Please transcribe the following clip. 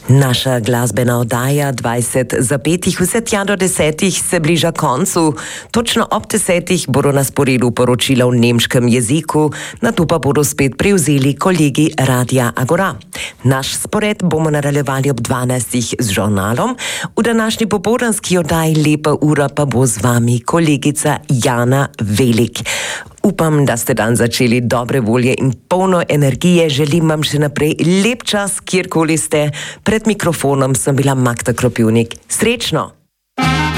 Naša glasbena oddaja 20 za 5, vse tja do 10 se bliža koncu. Točno ob 10 bodo na sporedu poročila v nemškem jeziku, nato pa bodo spet prevzeli kolegi Radia Agora. Naš spored bomo nadaljevali ob 12 z žurnalom. V današnji popoldanski oddaji Lepa ura pa bo z vami kolegica Jana Velik. Upam, da ste dan začeli dobre volje in polno energije. Želim vam še naprej lep čas, kjerkoli ste. Pred mikrofonom sem bila Magda Kropivnik. Srečno!